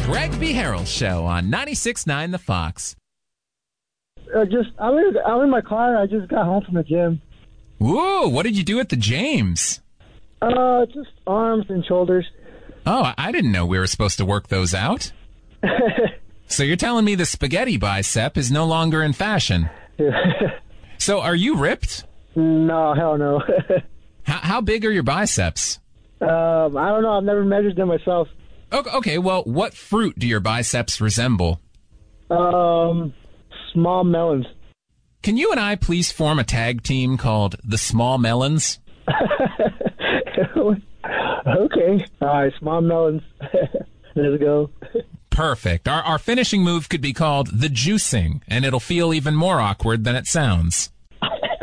Greg B. Harrell Show on 96.9 The Fox. I'm in my car. I just got home from the gym. Whoa, what did you do at the James? Just arms and shoulders. Oh, I didn't know we were supposed to work those out. So you're telling me the spaghetti bicep is no longer in fashion? So are you ripped? No, hell no. How big are your biceps? I don't know. I've never measured them myself. Okay, well, what fruit do your biceps resemble? Small melons. Can you and I please form a tag team called the Small Melons? Okay. All right, small melons. Let's go. Perfect. Our finishing move could be called the juicing, and it'll feel even more awkward than it sounds.